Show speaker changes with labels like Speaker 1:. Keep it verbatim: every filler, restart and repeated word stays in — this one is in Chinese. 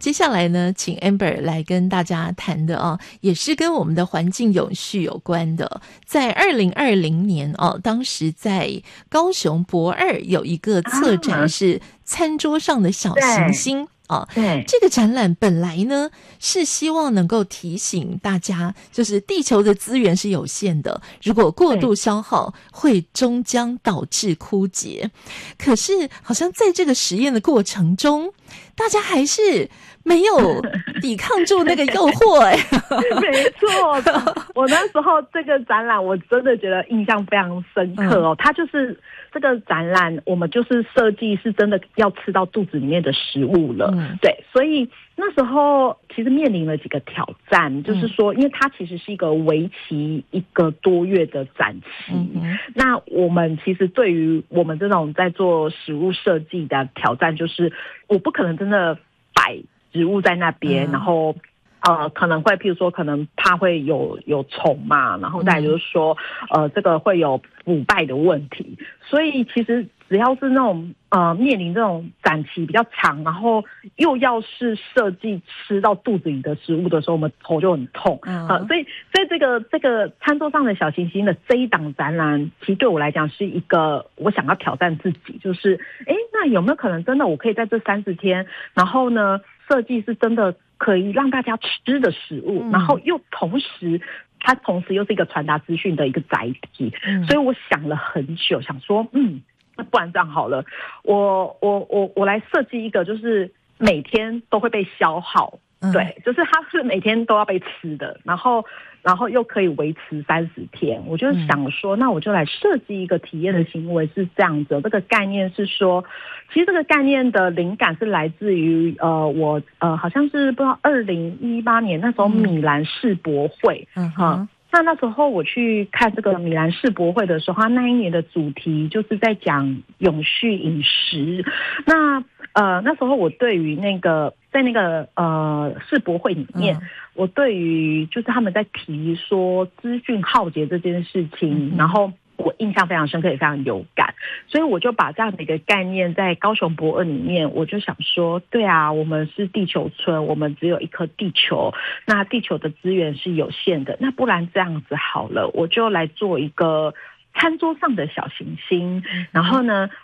Speaker 1: 接下来呢，请 Amber 来跟大家谈的啊，也是跟我们的环境永续有关的。在二零二零年哦，当时在高雄博二有一个策展是餐桌上的小行星。哦，
Speaker 2: 对，
Speaker 1: 这个展览本来呢是希望能够提醒大家，就是地球的资源是有限的，如果过度消耗会终将导致枯竭。可是好像在这个实验的过程中，大家还是没有抵抗住那个诱惑哎、欸。
Speaker 2: 没错，我那时候这个展览我真的觉得印象非常深刻哦。嗯、它就是这个展览，我们就是设计是真的要吃到肚子里面的食物了。嗯、对，所以那时候其实面临了几个挑战，就是说，因为它其实是一个为期一个多月的展期，嗯、那我们其实对于我们这种在做食物设计的挑战，就是我不可能真的摆植物在那边，嗯、然后呃可能会譬如说可能怕会有有虫嘛，然后再来就是说呃这个会有腐败的问题，所以其实只要是那种呃面临这种展期比较长，然后又要是设计吃到肚子里的食物的时候，我们头就很痛。嗯、呃，所以所以这个这个餐桌上的小行星的这一档展览，其实对我来讲是一个我想要挑战自己，就是哎，那有没有可能真的我可以在这三十天，然后呢设计是真的可以让大家吃的食物，嗯、然后又同时它同时又是一个传达资讯的一个载体。嗯、所以我想了很久，想说嗯。那不然这样好了，我我我我来设计一个，就是每天都会被消耗，嗯、对，就是它是每天都要被吃的，然后然后又可以维持三十天。我就想说，嗯、那我就来设计一个体验的行为是这样子。这个概念是说，其实这个概念的灵感是来自于呃我呃好像是不知道二零一八年那时候米兰世博会，嗯哼。那那时候我去看这个米兰世博会的时候，他那一年的主题就是在讲永续饮食。那呃那时候我对于那个在那个呃世博会里面，嗯、我对于就是他们在提说资讯浩劫这件事情，嗯、然后我印象非常深刻，也非常有感，所以我就把这样的一个概念在高雄博二里面，我就想说，对啊，我们是地球村，我们只有一颗地球，那地球的资源是有限的，那不然这样子好了，我就来做一个餐桌上的小行星，然后呢，